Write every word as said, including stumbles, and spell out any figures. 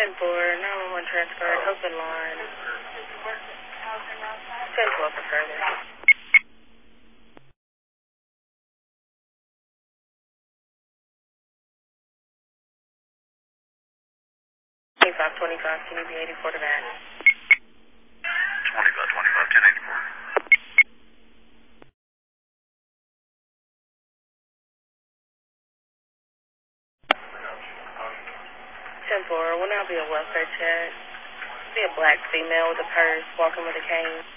ten four, nine one one transferred, open line. ten twelve for further. twenty-five twenty-five, can you be eighty-four to that? twenty-five twenty-five, ten eighty-four. ten four, will now be a welfare check. Be a black female with a purse, walking with a cane.